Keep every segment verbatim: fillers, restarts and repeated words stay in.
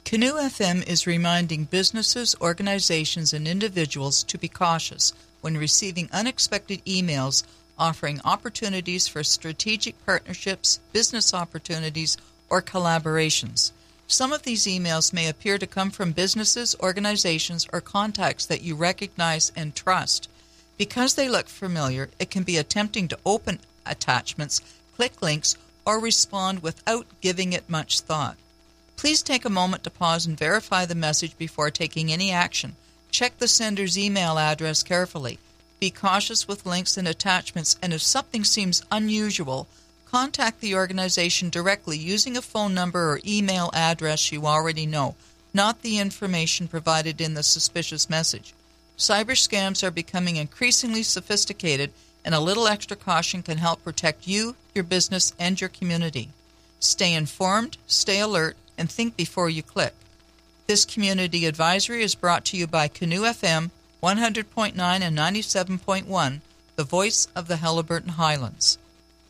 Canoe F M is reminding businesses, organizations, and individuals to be cautious when receiving unexpected emails offering opportunities for strategic partnerships, business opportunities, or collaborations. Some of these emails may appear to come from businesses, organizations, or contacts that you recognize and trust. Because they look familiar, it can be tempting to open attachments, click links, or respond without giving it much thought. Please take a moment to pause and verify the message before taking any action. Check the sender's email address carefully. Be cautious with links and attachments, and if something seems unusual, contact the organization directly using a phone number or email address you already know, not the information provided in the suspicious message. Cyber scams are becoming increasingly sophisticated, and a little extra caution can help protect you, your business, and your community. Stay informed, stay alert, and think before you click. This community advisory is brought to you by Canoe F M, one hundred point nine and ninety-seven point one, the voice of the Haliburton Highlands.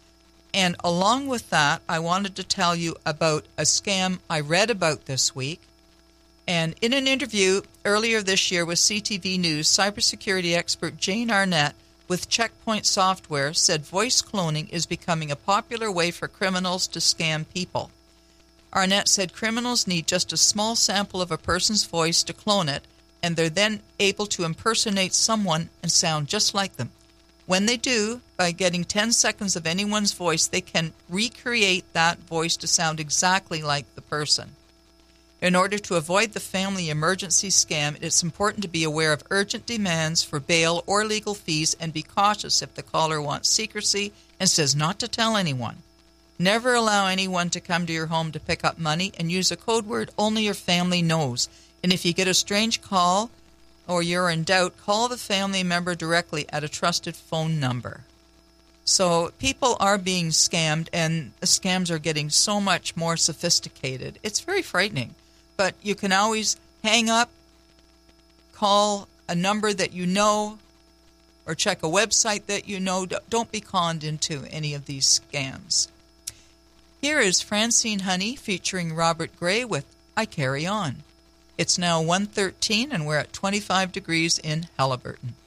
And along with that, I wanted to tell you about a scam I read about this week. And in an interview earlier this year with C T V News, cybersecurity expert Jane Arnett with Checkpoint Software said voice cloning is becoming a popular way for criminals to scam people. Arnett said criminals need just a small sample of a person's voice to clone it, and they're then able to impersonate someone and sound just like them. When they do, by getting ten seconds of anyone's voice, they can recreate that voice to sound exactly like the person. In order to avoid the family emergency scam, it's important to be aware of urgent demands for bail or legal fees and be cautious if the caller wants secrecy and says not to tell anyone. Never allow anyone to come to your home to pick up money, and use a code word only your family knows. And if you get a strange call or you're in doubt, call the family member directly at a trusted phone number. So people are being scammed, and the scams are getting so much more sophisticated. It's very frightening. But you can always hang up, call a number that you know, or check a website that you know. Don't be conned into any of these scams. Here is Francine Honey featuring Robert Gray with I Carry On. It's now one thirteen and we're at twenty-five degrees in Haliburton.